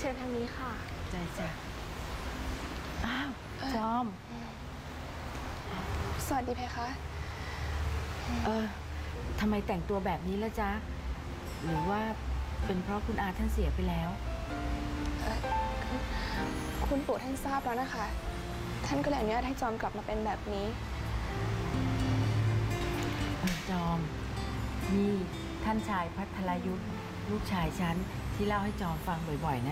เชิญทางนี้ค่ะจ้ะอ้าวจอมสวัสดีเพคะทำไมแต่งตัวแบบนี้ละจ๊ะหรือว่าเป็นเพราะคุณอาท่านเสียไปแล้วคุณปู่ท่านทราบแล้วนะคะ ท่านก็เลยอนุญาตให้จอมกลับมาเป็นแบบนี้จอมนี่ท่านชายพัทรยุทธลูกชายฉันที่เล่าให้จอมฟังบ่อยๆนะ